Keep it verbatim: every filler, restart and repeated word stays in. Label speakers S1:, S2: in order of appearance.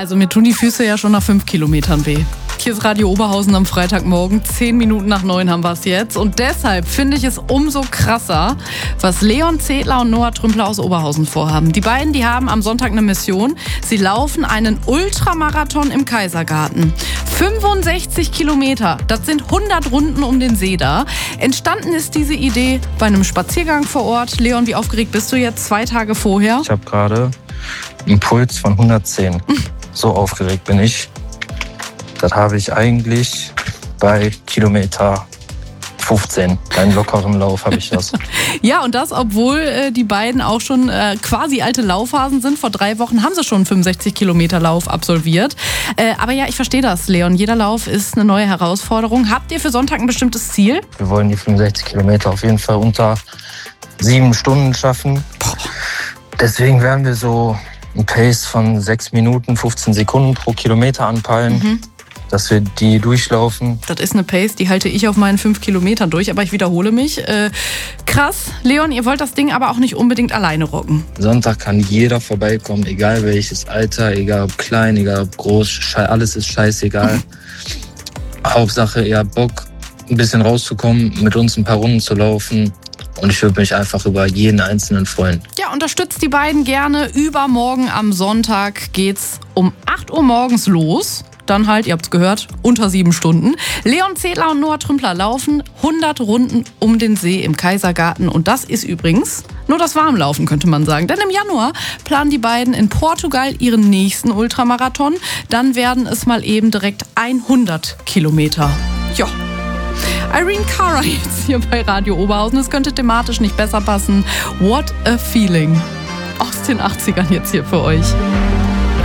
S1: Also mir tun die Füße ja schon nach fünf Kilometern weh. Hier ist Radio Oberhausen am Freitagmorgen. Zehn Minuten nach neun haben wir es jetzt. Und deshalb finde ich es umso krasser, was Leon Zedler und Noah Trümpler aus Oberhausen vorhaben. Die beiden, die haben am Sonntag eine Mission. Sie laufen einen Ultramarathon im Kaisergarten. fünfundsechzig Kilometer, das sind hundert Runden um den See da. Entstanden ist diese Idee bei einem Spaziergang vor Ort. Leon, wie aufgeregt bist du jetzt zwei Tage vorher?
S2: Ich habe gerade einen Puls von hundertzehn. So aufgeregt bin ich. Das habe ich eigentlich bei Kilometer fünfzehn. Einen lockeren Lauf habe ich das.
S1: Ja, und das, obwohl äh, die beiden auch schon äh, quasi alte Laufhasen sind. Vor drei Wochen haben sie schon einen fünfundsechzig Kilometer Lauf absolviert. Äh, aber ja, ich verstehe das, Leon. Jeder Lauf ist eine neue Herausforderung. Habt ihr für Sonntag ein bestimmtes Ziel?
S2: Wir wollen die fünfundsechzig Kilometer auf jeden Fall unter sieben Stunden schaffen.
S1: Boah.
S2: Deswegen werden wir so ein Pace von sechs Minuten, fünfzehn Sekunden pro Kilometer anpeilen. Mhm. Dass wir die durchlaufen.
S1: Das ist eine Pace, die halte ich auf meinen fünf Kilometern durch, aber ich wiederhole mich. Äh, krass, Leon, ihr wollt das Ding aber auch nicht unbedingt alleine rocken.
S2: Sonntag kann jeder vorbeikommen, egal welches Alter, egal ob klein, egal ob groß, alles ist scheißegal. Hauptsache, ihr habt Bock, ein bisschen rauszukommen, mit uns ein paar Runden zu laufen. Und ich würde mich einfach über jeden Einzelnen freuen.
S1: Ja, unterstützt die beiden gerne. Übermorgen am Sonntag geht's um acht Uhr morgens los. Dann halt, ihr habt's gehört, unter sieben Stunden. Leon Zedler und Noah Trümpler laufen hundert Runden um den See im Kaisergarten. Und das ist übrigens nur das Warmlaufen, könnte man sagen. Denn im Januar planen die beiden in Portugal ihren nächsten Ultramarathon. Dann werden es mal eben direkt hundert Kilometer. Ja. Irene Cara jetzt hier bei Radio Oberhausen. Es könnte thematisch nicht besser passen. What a feeling. Aus den achtzigern jetzt hier für euch.